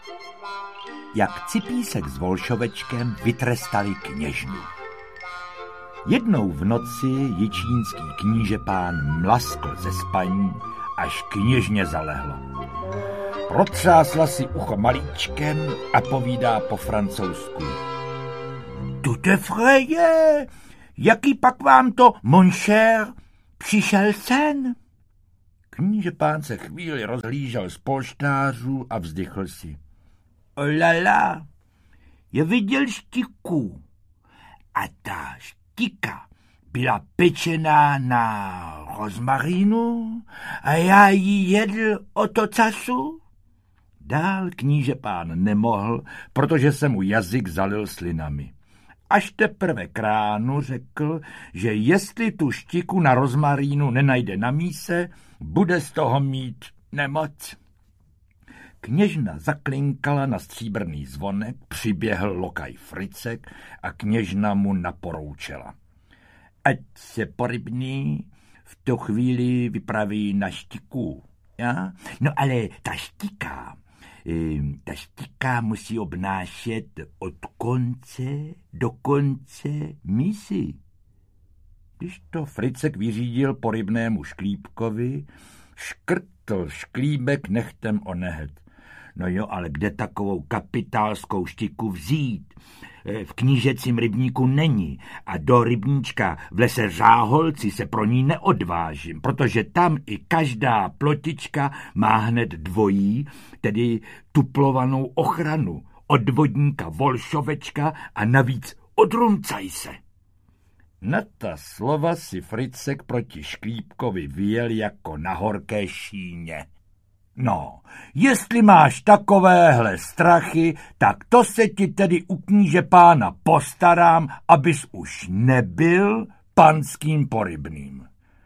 Jak Cipísek s Volšovečkem vytrestali kněžnu. Jednou v noci jičínský knížepán mlaskl ze spaní, až kněžně zalehlo. Protřásla si ucho malíčkem a povídá po francouzsku. Toute frère, jaký pak vám to, mon cher, přišel sen? Knížepán se chvíli rozhlížel z polštářů a vzdychl si. Olala, je viděl štiku. A ta štika byla pečená na rozmarínu a já ji jedl od ocasu? Dál knížepán nemohl, protože se mu jazyk zalil slinami. Až teprve k ránu řekl, že jestli tu štiku na rozmarínu nenajde na míse, bude z toho mít nemoc. Kněžna zaklinkala na stříbrný zvonek, přiběhl lokaj Fricek a kněžna mu naporoučela. Ať se Porybný v tu chvíli vypraví na štiku. Ja? No ale ta štika musí obnášet od konce do konce misy. Když to Fricek vyřídil Porybnému Šklípkovi, škrtl Šklíbek nechtem o nehet. No jo, ale kde takovou kapitálskou štiku vzít? V knížecím rybníku není a do rybníčka v lese Řáholci se pro ní neodvážím, protože tam i každá plotička má hned dvojí, tedy tuplovanou ochranu od vodníka Volšovečka a navíc odruncaj se. Na ta slova si Fricek proti Šklípkovi vyjel jako na horké šíně. No, jestli máš takovéhle strachy, tak to se ti tedy u knížepána postarám, abys už nebyl panským Porybným.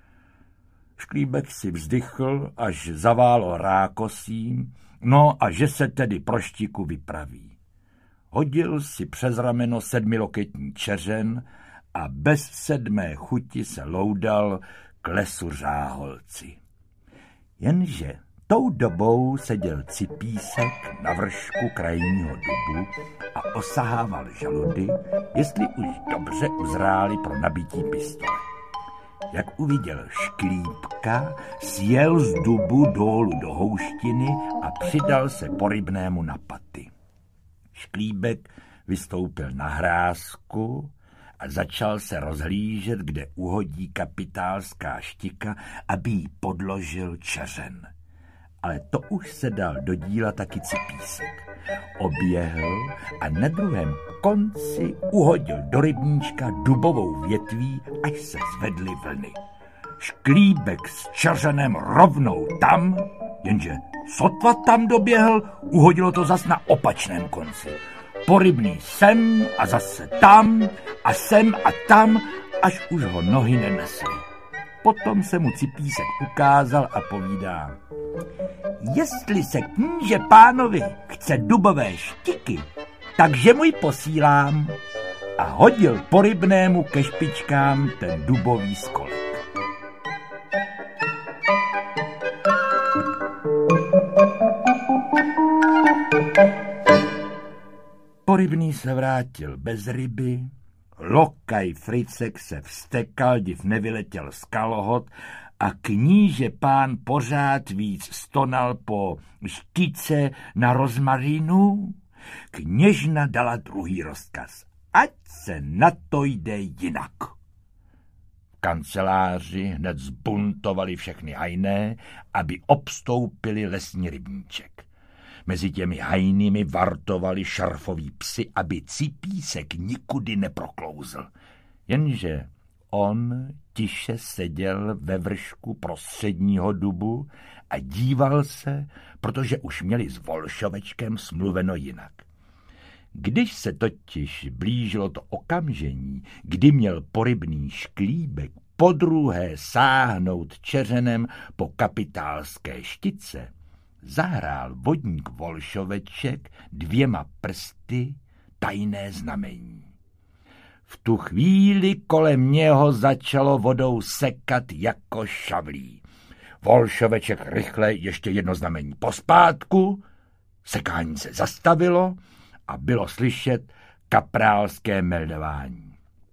Šklíbek si vzdychl, až zaválo rákosím, no a že se tedy pro štiku vypraví. Hodil si přes rameno 7loketní čeřen a bez 7. chuti se loudal k lesu Řáholci. Jenže tou dobou seděl Cipísek na vršku krajního dubu a osahával žaludy, jestli už dobře uzráli pro nabití pistole. Jak uviděl Šklípka, sjel z dubu dolů do houštiny a přidal se Porybnému na paty. Šklíbek vystoupil na hrázku a začal se rozhlížet, kde uhodí kapitálská štika, aby jí podložil čeřen. Ale to už se dal do díla taky Cipísek. Oběhl a na druhém konci uhodil do rybníčka dubovou větví, až se zvedly vlny. Šklíbek s čeřenem rovnou tam, jenže sotva tam doběhl, uhodilo to zas na opačném konci. Porybný sem a zase tam a sem a tam, až už ho nohy nenesly. Potom se mu Cipísek ukázal a povídá. Jestli se kníže pánovi chce dubové štiky, takže mu ji posílám. A hodil Porybnému ke špičkám ten dubový skolek. Porybný se vrátil bez ryby, lokaj Fricek se vztekal, div nevyletěl z kalhot a kníže pán pořád víc stonal po štice na rozmarínu. Kněžna dala druhý rozkaz, ať se na to jde jinak. V kanceláři hned zbuntovali všechny hajné, aby obstoupili lesní rybníček. Mezi těmi hajnými vartovali šarfoví psi, aby Cipísek nikudy neproklouzl. Jenže on tiše seděl ve vršku prostředního dubu a díval se, protože už měli s Volšovečkem smluveno jinak. Když se totiž blížilo to okamžení, kdy měl Porybný Šklíbek podruhé sáhnout čeřenem po kapitálské štice, zahrál vodník Volšoveček 2 prsty tajné znamení. V tu chvíli kolem něho začalo vodou sekat jako šavlí. Volšoveček rychle ještě jedno znamení pospátku, Sekání se zastavilo a bylo slyšet kaprálské meldování.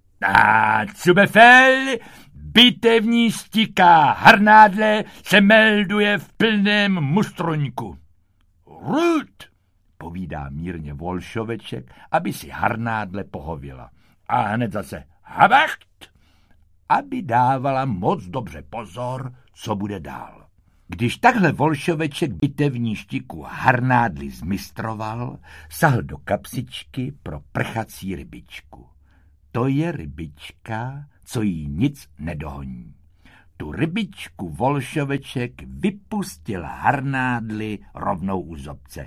Co befel, bitevní stika Harnádle se melduje v plném mustroňku. Rud, povídá mírně Volšoveček, aby si Harnádle pohověla. A hned zase habacht, aby dávala moc dobře pozor, co bude dál. Když takhle Volšoveček bitevní štiku Harnádli zmistroval, sahl do kapsičky pro prchací rybičku. To je rybička, co jí nic nedohoní. Tu rybičku Volšoveček vypustil Harnádli rovnou u zobce.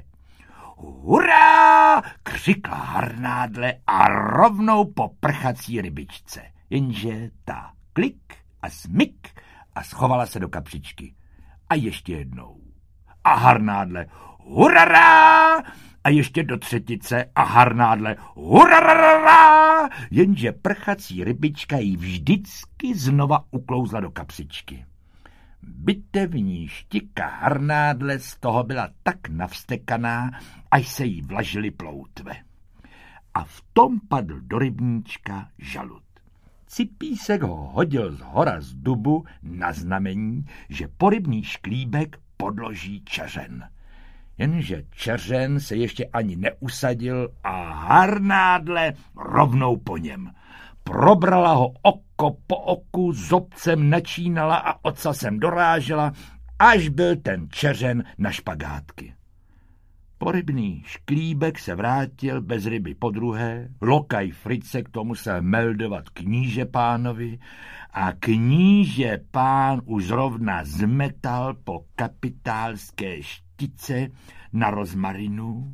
Hurá! Křikla Harnádle a rovnou po prchací rybičce. Jenže ta klik a smyk a schovala se do kapsičky. A ještě jednou. A Harnádle hurará! A ještě do třetice a Harnádle hurará! Jenže prchací rybička jí vždycky znova uklouzla do kapsičky. Bitevní štika Harnádle z toho byla tak navstekaná, až se jí vlažily ploutve. A v tom padl do rybníčka žalud. Cipísek ho hodil zhora z dubu na znamení, že porybný šklíbek podloží čeřen. Jenže čeřen se ještě ani neusadil a Harnádle rovnou po něm. Probrala ho oko po oku, zobcem načínala a ocasem dorážela, až byl ten čeřen na špagátky. Porybný šklíbek se vrátil bez ryby podruhé, lokaj Fricek to musel meldovat kníže pánovi a kníže pán už zrovna zmetal po kapitálské štice na rozmarinu.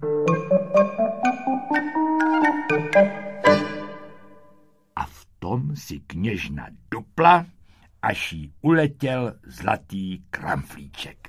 A v tom si kněžna dupla, až jí uletěl zlatý kramflíček.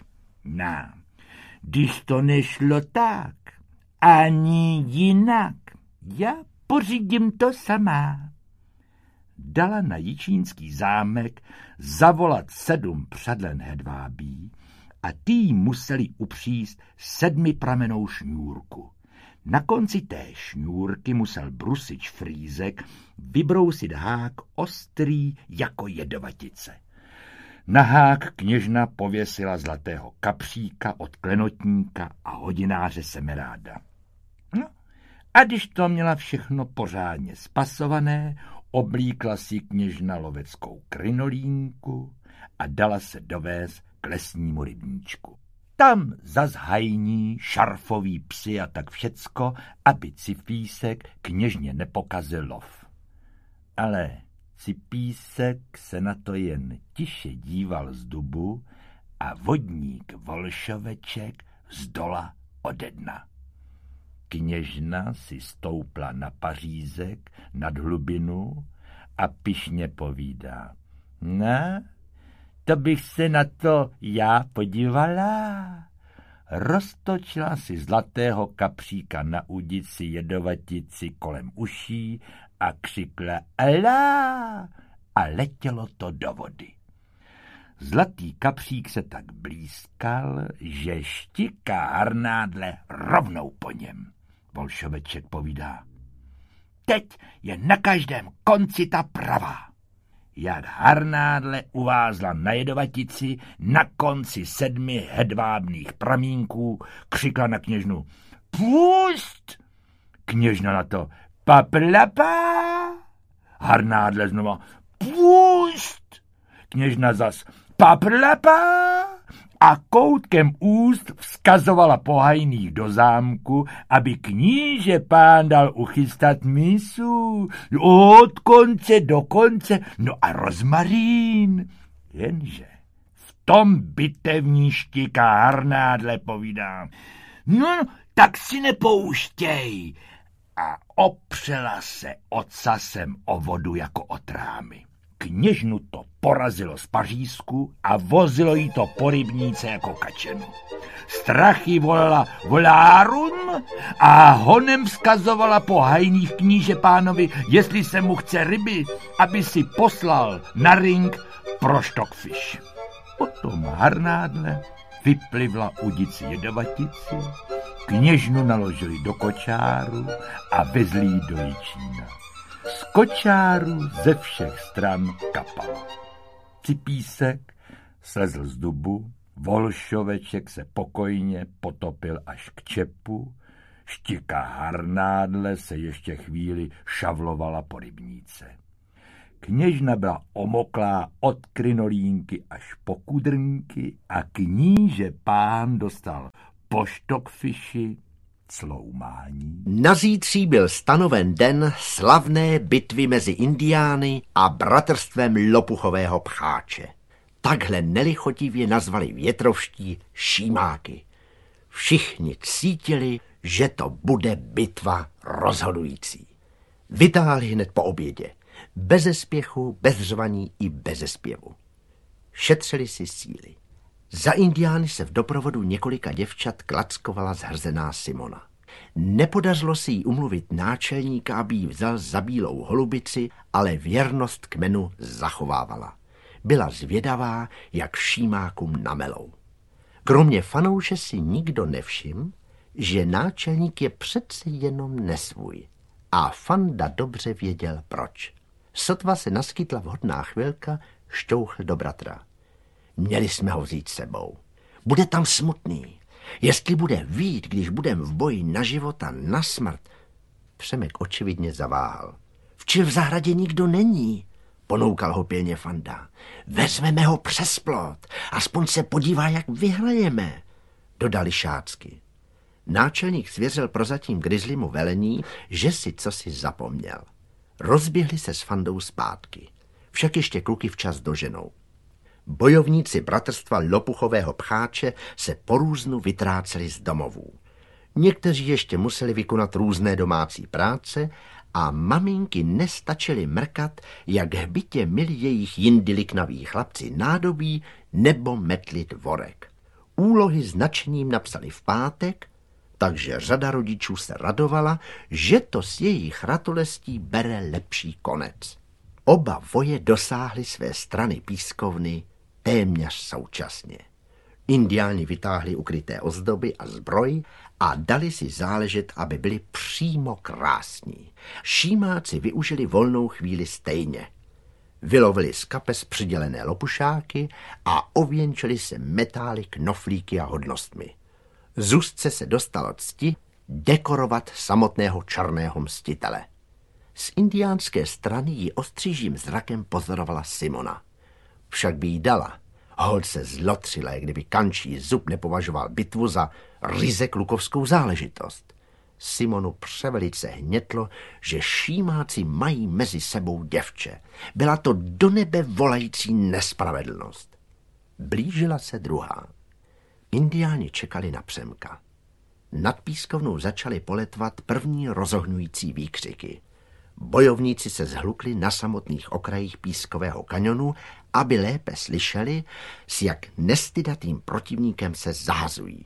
Když to nešlo tak, ani jinak, já pořídím to sama. Dala na Jičínský zámek zavolat 7 přadlen hedvábí a ty museli upříst 7pramenou šňůrku. Na konci té šňůrky musel brusič Frýzek vybrousit hák ostrý jako jedovatice. Na hák kněžna pověsila zlatého kapříka od klenotníka a hodináře Semeráda. No, a když to měla všechno pořádně spasované, oblíkla si kněžna loveckou krinolínku a dala se dovést k lesnímu rybníčku. Tam zas hajní, šarfoví psi a tak všecko, aby Cipísek kněžně nepokazil lov. Ale Cipísek se na to jen tiše díval z dubu a vodník Volšoveček z dola ode dna. Kněžna si stoupla na pařízek nad hlubinu a pyšně povídá. No, to bych se na to já podívala. Roztočila si zlatého kapříka na udici jedovatici kolem uší a křikla Alá! A letělo to do vody. Zlatý kapřík se tak blízkal, že štika Harnádle rovnou po něm. Volšoveček povídá. Teď je na každém konci ta pravá. Jak Harnádle uvázla na jedovatici, na konci 7 hedvábných pramínků, křikla na kněžnu. Pust! Kněžna na to. Paplapa! Harnádle znova. Pust! Kněžna zas. Paplapa! A koutkem úst vzkazovala pohajných do zámku, aby kníže pán dal uchystat misu. Od konce do konce, no a rozmarín. Jenže v tom bitevní štika Harnádle povídá. No, tak si nepouštěj. A opřela se ocasem o vodu jako o trámy. Kněžnu to porazilo z pařízku a vozilo jí to po rybníce jako kačenu. Strachy volala volárun a honem vzkazovala po hajných kníže pánovi, jestli se mu chce ryby, aby si poslal na ring pro stockfish. Potom Harnádle vyplivla udici jedovatici, kněžnu naložili do kočáru a vezli ji do Jičína. Z kočáru ze všech stran kapalo. Cipísek slezl z dubu, Volšoveček se pokojně potopil až k čepu, Štika Harnádle se ještě chvíli šavlovala po rybníce. Kněžna byla omoklá od krinolínky až po kudrnky a kníže pán dostal po štokfiši cloumání. Na zítří byl stanoven den slavné bitvy mezi indiány a bratrstvem Lopuchového pcháče. Takhle nelichotivě nazvali větrovští šímáky. Všichni cítili, že to bude bitva rozhodující. Vytáhli hned po obědě. Beze spěchu, bez řvaní i beze zpěvu. Šetřili si síly. Za indiány se v doprovodu několika děvčat klackovala zhrzená Simona. Nepodařilo se jí umluvit náčelníka, aby jí vzal za bílou holubici, ale věrnost kmenu zachovávala. Byla zvědavá, jak šímákům namelou. Kromě fanouše si nikdo nevšiml, že náčelník je přece jenom nesvůj. A Fanda dobře věděl proč. Sotva se naskytla vhodná chvilka, šťouchl do bratra. Měli jsme ho vzít sebou. Bude tam smutný. Jestli bude vít, když budem v boji na život a na smrt. Přemek očividně zaváhal. Včil v zahradě nikdo není, ponoukal ho pilně Fanda. Vezmeme ho přes plot, aspoň se podívá, jak vyhrajeme, dodali šácky. Náčelník svěřil prozatím Grizzlymu velení, že si cosi zapomněl. Rozběhli se s Fandou zpátky. Však ještě kluky včas doženou. Bojovníci bratrstva Lopuchového pcháče se po různu vytráceli z domovů. Někteří ještě museli vykonat různé domácí práce a maminky nestačily mrkat, jak hbitě měli jejich jindy liknaví chlapci nádobí nebo metli dvorek. Úlohy s nadšením napsali v pátek, takže řada rodičů se radovala, že to s jejich ratolestí bere lepší konec. Oba voje dosáhly své strany pískovny téměř současně. Indiáni vytáhli ukryté ozdoby a zbroj a dali si záležet, aby byli přímo krásní. Šímáci využili volnou chvíli stejně. Vylovili z kapes přidělené lopušáky a ověnčili se metály, knoflíky a hodnostmi. Zuzce se dostalo cti dekorovat samotného černého mstitele. Z indiánské strany ji ostřížím zrakem pozorovala Simona. Však by jí dala. Holt se zlotřila, kdyby kančí zub nepovažoval bitvu za ryze klukovskou záležitost. Simonu převelice hnětlo, že šímáci mají mezi sebou děvče. Byla to do nebe volající nespravedlnost. Blížila se druhá. Indiáni čekali na Přemka. Nad pískovnou začaly poletvat první rozohňující výkřiky. Bojovníci se zhlukli na samotných okrajích pískového kaňonu, aby lépe slyšeli, s jak nestydatým protivníkem se zahazují.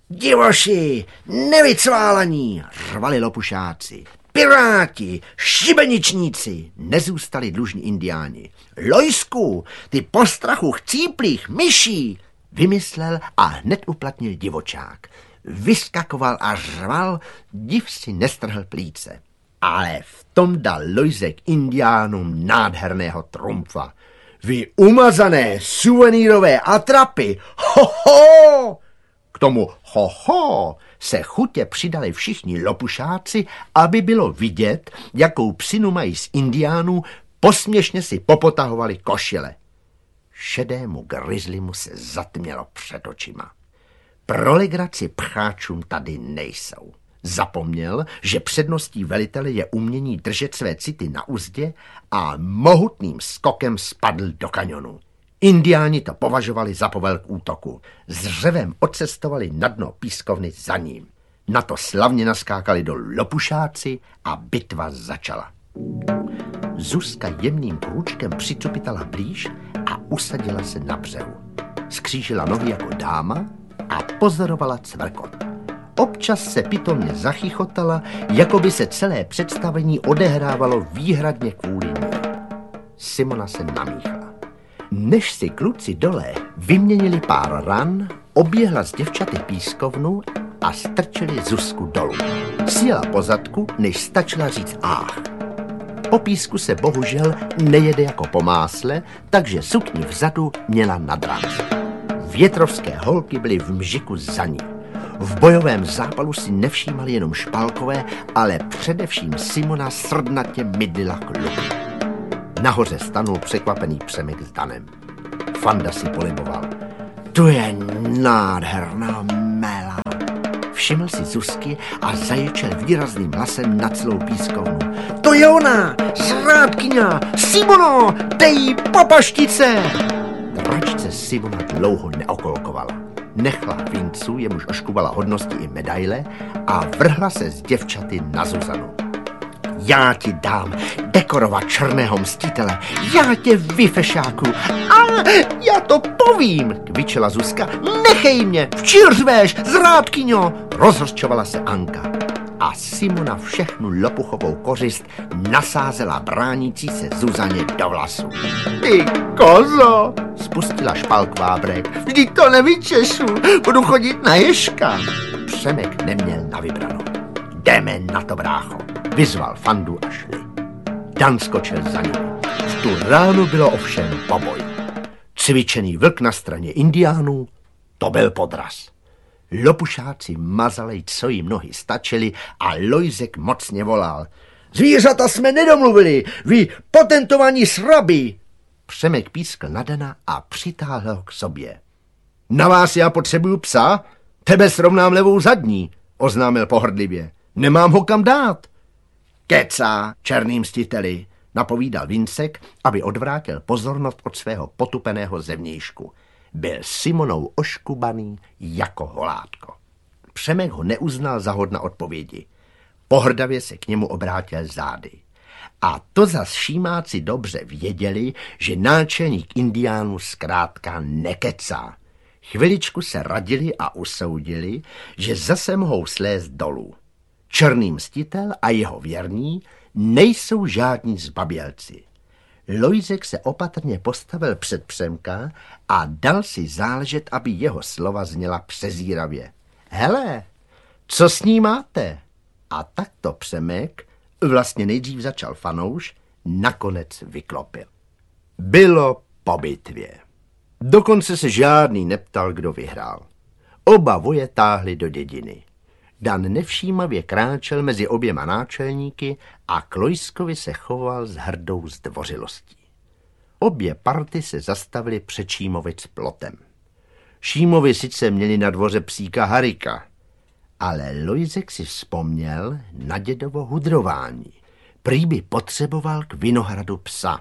Divoši, nevycválaní, řvali lopušáci. Piráti, šibeničníci, nezůstali dlužní indiáni. Lojsku, ty postrachu chcíplých myší, vymyslel a hned uplatnil divočák. Vyskakoval a řval, div si nestrhl plíce. Ale v tom dal Lojzek indiánům nádherného trumfa. Vy umazané suvenírové atrapy, ho! K tomu ho se chutě přidali všichni lopušáci, aby bylo vidět, jakou psinu mají z indiánů, posměšně si popotahovali košile. Šedému Grizzlymu se zatmělo před očima. Pro legraci pcháčům tady nejsou. Zapomněl, že předností velitele je umění držet své city na uzdě a mohutným skokem spadl do kaňonu. Indiáni to považovali za povel k útoku. S řevem odcestovali na dno pískovny za ním. Na to slavně naskákali do lopušáci a bitva začala. Zuzka jemným průčkem přicupitala blíž a usadila se na břehu. Skřížila nohy jako dáma a pozorovala cvrkot. Občas se pitomně zachychotala, jako by se celé představení odehrávalo výhradně kvůli ní. Simona se namíchla. Než si kluci dole vyměnili pár ran, oběhla z děvčaty pískovnu a strčili Zuzku dolů. Sjela po zadku, než stačila říct ách. Po písku se bohužel nejede jako po másle, takže sukni vzadu měla nad ranc. Větrovské holky byly v mžiku za ní. V bojovém zápalu si nevšímali jenom špalkové, ale především Simona srdnatě mydlila k luku. Nahoře stanul překvapený Přemek s Danem. Fanda si poliboval. To je nádherná mela. Všiml si Zuzky a zaječel výrazným hlasem na celou pískovnu. To je ona, zrádkyňa, Simono, dej papaštice! Dračce Simona dlouho neokolkovala. Nechla Vincu, jemuž oškuvala hodnosti i medaile, a vrhla se s děvčaty na Zuzanu. Já ti dám dekorovat černého mstitele, já tě vyfešáku. A já to povím, kvičela Zuzka. Nechej mě, včířveš, zrádkyňo, rozhořčovala se Anka. A Simona všechnu lopuchovou kořist nasázela bránící se Zuzaně do vlasu. Ty kozo, spustila špalková brek. Vždyť to nevyčešu, budu chodit na ježka. Přemek neměl na vybranou. Jdeme na to, brácho, vyzval Fandu a šli. Dan skočil za ním. V tu ránu bylo ovšem poboj. Cvičený vlk na straně indiánů, to byl podraz. Lopušáci mazali, co jim nohy stačily, a Lojzek mocně volal. Zvířata jsme nedomluvili, vy potentovaní sraby. Přemek pískl na Dana a přitáhl ho k sobě. Na vás já potřebuju psa? Tebe srovnám levou zadní, oznámil pohrdlivě. Nemám ho kam dát. Kecá, černým mstiteli, napovídal Vincek, aby odvrátil pozornost od svého potupeného zevnějšku. Byl Simonou oškubaný jako holátko. Přemek ho neuznal za hodna odpovědi. Pohrdavě se k němu obrátil zády. A to zas šímáci dobře věděli, že náčelník indiánů zkrátka nekecá. Chviličku se radili a usoudili, že zase mohou slézt dolů. Černý mstitel a jeho věrní nejsou žádní zbabělci. Lojzek se opatrně postavil před Přemka a dal si záležet, aby jeho slova zněla přezíravě. Hele, co s ní máte? A takto Přemek, vlastně nejdřív začal Fanouš, nakonec vyklopil. Bylo po bitvě. Dokonce se žádný neptal, kdo vyhrál. Oba voje táhli do dědiny. Dan nevšímavě kráčel mezi oběma náčelníky a k Lojskovi se choval s hrdou zdvořilostí. Obě party se zastavily před Šímovic plotem. Šímovi sice měli na dvoře psíka Harika, ale Lojzek si vzpomněl na dědovo hudrování. Prý by potřeboval k vinohradu psa.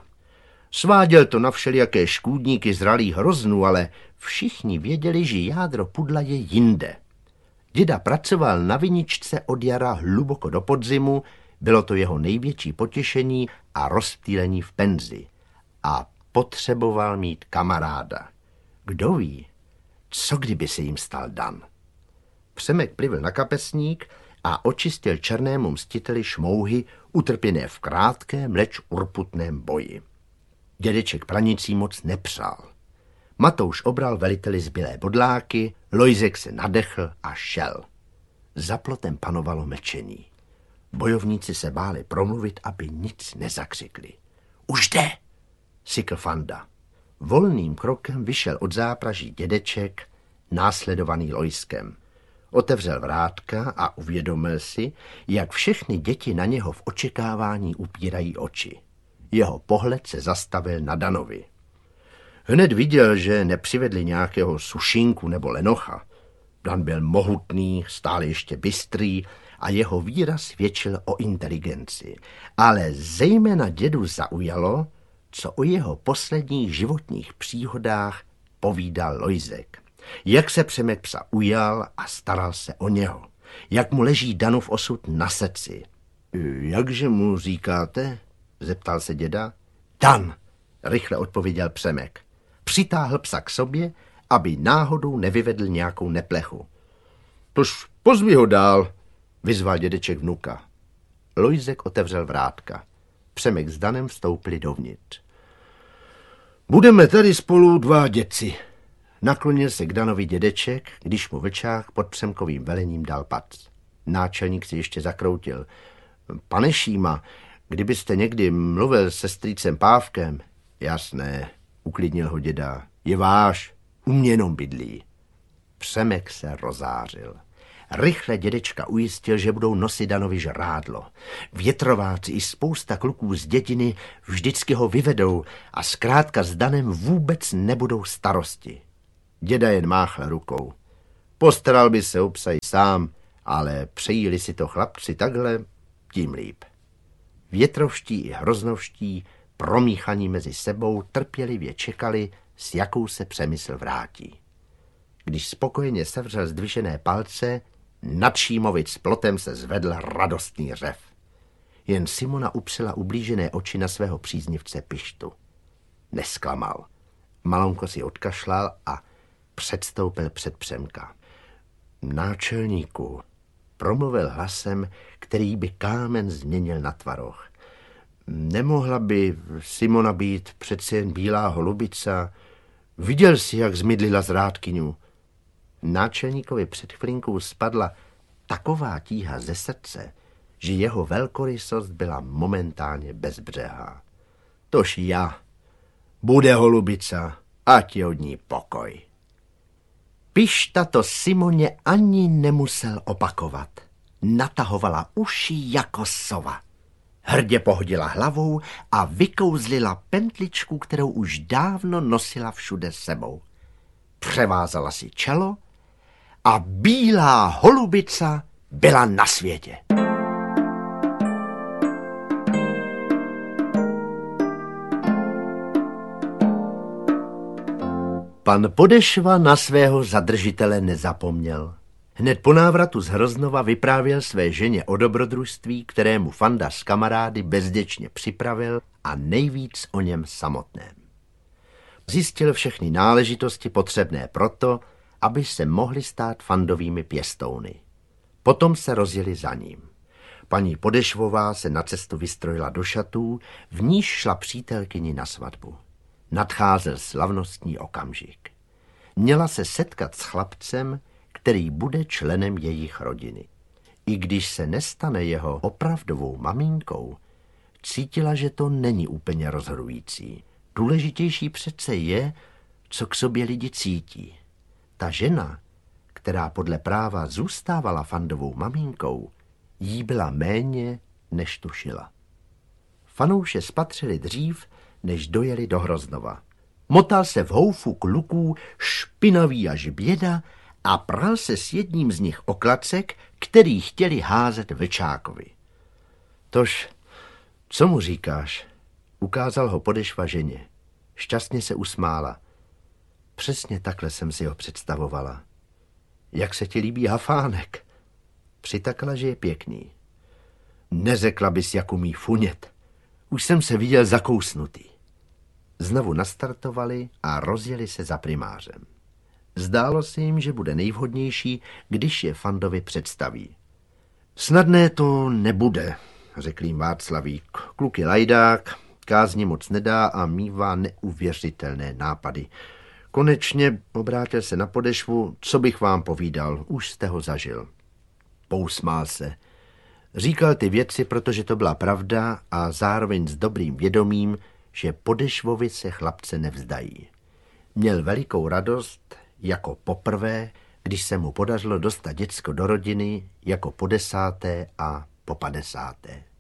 Sváděl to na všelijaké škůdníky zralých hroznů, ale všichni věděli, že jádro pudla je jinde. Děda pracoval na viničce od jara hluboko do podzimu, bylo to jeho největší potěšení a rozptýlení v penzi. A potřeboval mít kamaráda. Kdo ví, co kdyby se jim stal Dan? Přemek plivl na kapesník a očistil černému mstiteli šmouhy utrpěné v krátkém, leč urputném boji. Dědeček pranicí moc nepřál. Matouš obral veliteli zbylé bodláky, Lojzek se nadechl a šel. Za plotem panovalo mlčení. Bojovníci se báli promluvit, aby nic nezakřikli. Už jde, sykl Fanda. Volným krokem vyšel od zápraží dědeček, následovaný Lojskem. Otevřel vrátka a uvědomil si, jak všechny děti na něho v očekávání upírají oči. Jeho pohled se zastavil na Danovi. Hned viděl, že nepřivedli nějakého sušinku nebo lenocha. Dan byl mohutný, stále ještě bystrý a jeho výraz svědčil o inteligenci. Ale zejména dědu zaujalo, co o jeho posledních životních příhodách povídal Lojzek. Jak se Přemek psa ujal a staral se o něho. Jak mu leží Danův osud na srdci. Jakže mu říkáte? Zeptal se děda. Dan, rychle odpověděl Přemek. Přitáhl psa k sobě, aby náhodou nevyvedl nějakou neplechu. Tož pozvi ho dál, vyzval dědeček vnuka. Lojzek otevřel vrátka. Přemek s Danem vstoupili dovnitř. Budeme tady spolu dva děci. Naklonil se k Danovi dědeček, když mu vlčák pod Přemkovým velením dal pac. Náčelník si ještě zakroutil. Pane Šíma, kdybyste někdy mluvil se strýcem Pávkem. Jasné, uklidnil ho děda. Je váš, u mě jenom bydlí. Přemek se rozářil. Rychle dědečka ujistil, že budou nosit Danovi žrádlo. Větrováci i spousta kluků z dědiny vždycky ho vyvedou a zkrátka s Danem vůbec nebudou starosti. Děda jen máchl rukou. Postaral by se o psa i sám, ale přejíli si to chlapci takhle, tím líp. Větrovští i hroznovští, promíchaní mezi sebou, trpělivě čekali, s jakou se Přemysl vrátí. Když spokojeně sevřel zdvižené palce, nad Šímovic plotem se zvedl radostný řev. Jen Simona upřela ublížené oči na svého příznivce Pištu. Nesklamal. Malonko si odkašlal a předstoupil před Přemka. Náčelníku, promluvil hlasem, který by kámen změnil na tvaroh. Nemohla by Simona být přece jen bílá holubica? Viděl jsi, jak zmydlila zrádkyňu? Náčelníkovi před chvilinkou spadla taková tíha ze srdce, že jeho velkorysost byla momentálně bezbřehá. Tož já. Bude holubica, ať je od ní pokoj. Pišta to Simoně ani nemusel opakovat. Natahovala uši jako sova. Hrdě pohodila hlavou a vykouzlila pentličku, kterou už dávno nosila všude sebou. Převázala si čelo a bílá holubica byla na světě. Pan Podešva na svého zadržitele nezapomněl. Hned po návratu z Hroznova vyprávěl své ženě o dobrodružství, kterému Fanda s kamarády bezděčně připravil a nejvíc o něm samotném. Zjistil všechny náležitosti potřebné proto, aby se mohli stát Fandovými pěstouny. Potom se rozjeli za ním. Paní Podešvová se na cestu vystrojila do šatů, v níž šla přítelkyni na svatbu. Nadcházel slavnostní okamžik. Měla se setkat s chlapcem, který bude členem jejich rodiny. I když se nestane jeho opravdovou maminkou, cítila, že to není úplně rozhodující. Důležitější přece je, co k sobě lidi cítí. Ta žena, která podle práva zůstávala Fandovou maminkou, jí byla méně, než tušila. Fanouše spatřili dřív, než dojeli do Hroznova. Motal se v houfu kluků, špinavý až běda, a pral se s jedním z nich o klacek, který chtěli házet Vlčákovi. Tož, co mu říkáš? Ukázal ho Podešva ženě. Šťastně se usmála. Přesně takhle jsem si ho představovala. Jak se ti líbí hafánek? Přitakala, že je pěkný. Neřekla bys, jak umí funět. Už jsem se viděl zakousnutý. Znovu nastartovali a rozjeli se za primářem. Zdálo se jim, že bude nejvhodnější, když je Fandovi představí. Snadné to nebude, řekl jim Václavík. Kluk je lajdák, kázni moc nedá a mívá neuvěřitelné nápady. Konečně obrátil se na Podešvu, co bych vám povídal, už jste ho zažil. Pousmál se. Říkal ty věci, protože to byla pravda a zároveň s dobrým vědomím, že Podešvovi se chlapce nevzdají. Měl velikou radost, jako poprvé, když se mu podařilo dostat děcko do rodiny, jako po 10. a po 50.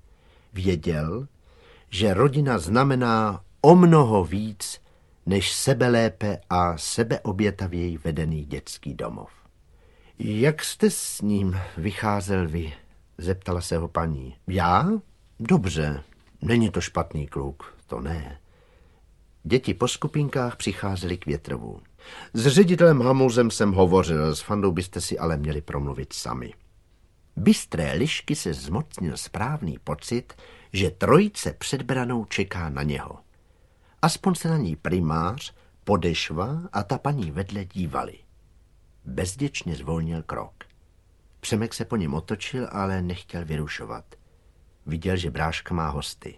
Věděl, že rodina znamená o mnoho víc, než sebelépe a sebeobětavěji vedený dětský domov. Jak jste s ním vycházel vy? Zeptala se ho paní. Já? Dobře, není to špatný kluk, to ne. Děti po skupinkách přicházely k Větrovu. S ředitelem Hamouzem jsem hovořil, s Fandou byste si ale měli promluvit sami. Bystré lišky se zmocnil správný pocit, že trojice před branou čeká na něho. Aspoň se na ní primář, Podešva a ta paní vedle dívali. Bezděčně zvolnil krok. Přemek se po něm otočil, ale nechtěl vyrušovat. Viděl, že bráška má hosty.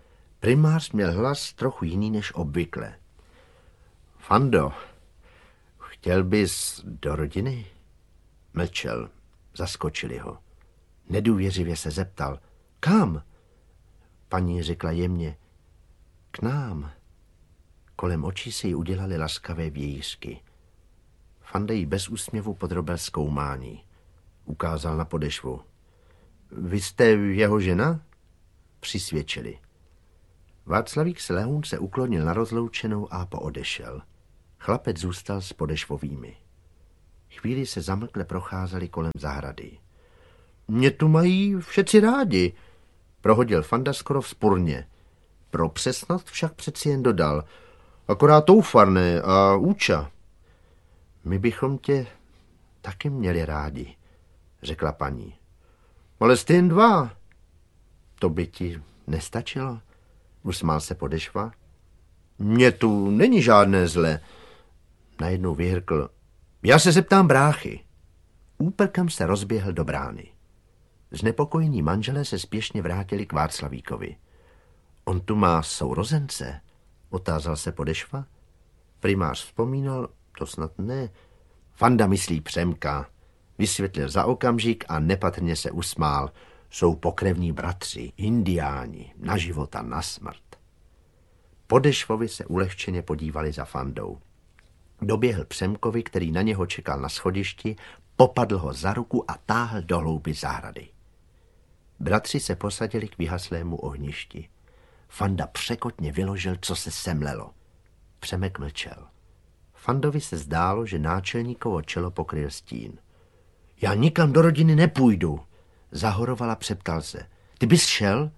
Primář měl hlas trochu jiný než obvykle. Fando, Chtěl bys do rodiny? Mlčel, zaskočili ho. Nedůvěřivě se zeptal. Kam? Paní řekla jemně. K nám. Kolem očí se jí udělaly laskavé vějířky. Fanda jí bez úsměvu podrobil zkoumání. Ukázal na podešvu. Vy jste jeho žena? Přisvědčili. Václavík Slehoun se uklonil na rozloučenou a poodešel. Chlapec zůstal s podešvovými. Chvíli se zamlkle procházeli kolem zahrady. Mě tu mají všetci rádi, prohodil Fanda skoro vzpurně. Pro přesnost však přeci jen dodal. Akorát Toufarné a Úča. My bychom tě taky měli rádi, řekla paní. Ale jste jen dva. To by ti nestačilo, usmál se podešva. Mně tu není žádné zle. Najednou vyhrkl. Já se zeptám bráchy. Úprkem se rozběhl do brány. Znepokojení manželé se spěšně vrátili k Václavíkovi. On tu má sourozence, otázal se podešva. Primář vzpomínal, to snad ne. Fanda myslí Přemka. Vysvětlil za okamžik a nepatrně se usmál. Jsou pokrevní bratři, indiáni, na život a na smrt. Podešvovi se ulehčeně podívali za Fandou. Doběhl Přemkovi, který na něho čekal na schodišti, popadl ho za ruku a táhl do hlouby zahrady. Bratři se posadili k vyhaslému ohništi. Fanda překotně vyložil, co se semlelo. Přemek mlčel. Fandovi se zdálo, že náčelníkovo čelo pokryl stín. Já nikam do rodiny nepůjdu, zahorovala, přeptal se. Ty bys šel?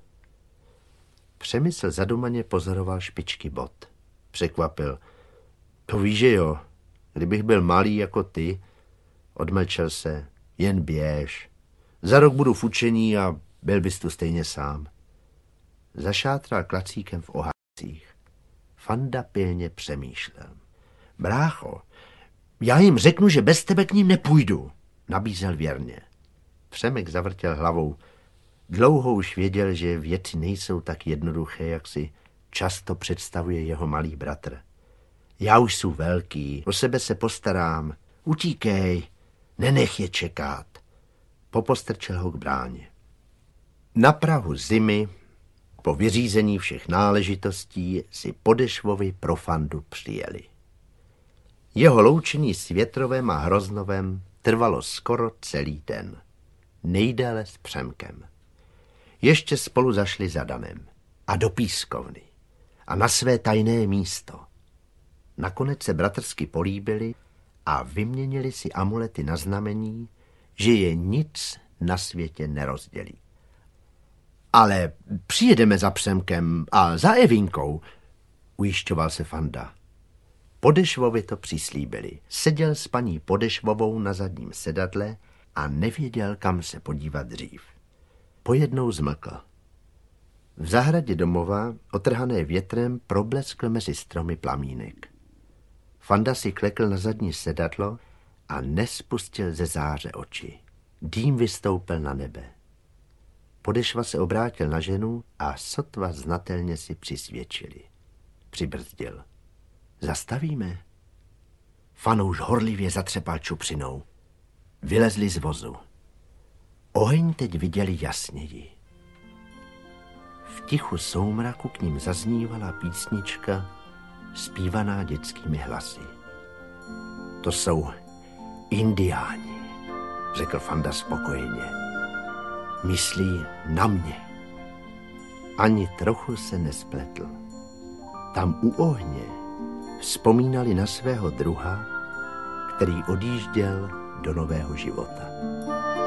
Přemysl zadumaně pozoroval špičky bot. Překvapil. To víš, že jo, kdybych byl malý jako ty, odmlčel se, jen běž. Za rok budu v učení a byl bys tu stejně sám. Zašátral klacíkem v ohádcích. Fanda pilně přemýšlel. Brácho, já jim řeknu, že bez tebe k ním nepůjdu, nabízel věrně. Přemek zavrtěl hlavou. Dlouho už věděl, že věci nejsou tak jednoduché, jak si často představuje jeho malý bratr. Já už jsou velký, o sebe se postarám. Utíkej, nenech je čekat. Popostrčil ho k bráně. Na prahu zimy, po vyřízení všech náležitostí, si Podešvovi pro Fandu přijeli. Jeho loučení s Větrovem a Hroznovem trvalo skoro celý den. Nejdéle s Přemkem. Ještě spolu zašli za Danem a do pískovny a na své tajné místo. Nakonec se bratrsky políbili a vyměnili si amulety na znamení, že je nic na světě nerozdělí. Ale přijedeme za Přemkem a za Evinkou, ujišťoval se Fanda. Podešvovi to přislíbili. Seděl s paní Podešvovou na zadním sedadle a nevěděl, kam se podívat dřív. Pojednou zmlkl. V zahradě domova, otrhané větrem, probleskl mezi stromy plamínek. Fanda si klekl na zadní sedadlo a nespustil ze záře oči. Dým vystoupil na nebe. Podešva se obrátil na ženu a sotva znatelně si přisvědčili. Přibrzdil. Zastavíme? Fanouš horlivě zatřepal čupřinou. Vylezli z vozu. Oheň teď viděli jasněji. V tichu soumraku k ním zaznívala písnička zpívaná dětskými hlasy. To jsou indiáni, řekl Fanda spokojeně. Myslí na mě. Ani trochu se nespletl. Tam u ohně vzpomínali na svého druha, který odjížděl do nového života.